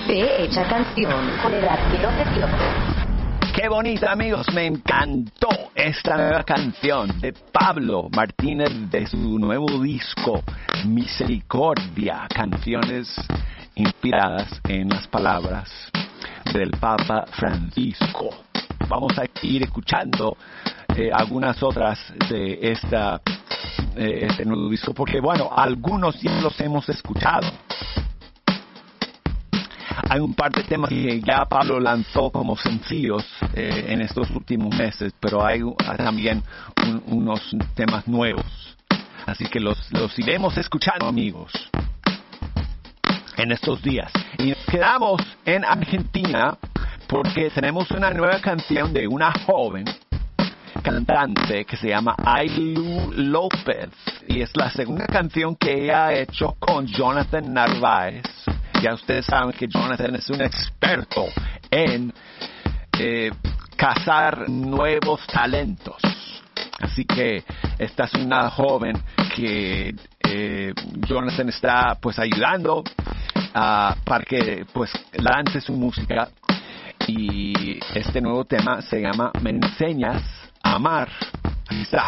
Fe hecha canción con el arquero de Dios. Qué bonita, amigos, me encantó esta nueva canción de Pablo Martínez de su nuevo disco Misericordia, canciones inspiradas en las palabras del Papa Francisco. Vamos a ir escuchando algunas otras de este nuevo disco, porque bueno, algunos ya los hemos escuchado. Hay un par de temas que ya Pablo lanzó como sencillos en estos últimos meses, pero hay también unos temas nuevos. Así que los iremos escuchando, amigos, en estos días. Y nos quedamos en Argentina porque tenemos una nueva canción de una joven cantante que se llama Aylu López. Y es la segunda canción que ella ha hecho con Jonathan Narváez. Ya ustedes saben que Jonathan es un experto en cazar nuevos talentos. Así que esta es una joven que Jonathan está pues ayudando para que pues lance su música. Y este nuevo tema se llama Me enseñas a amar. Ahí está.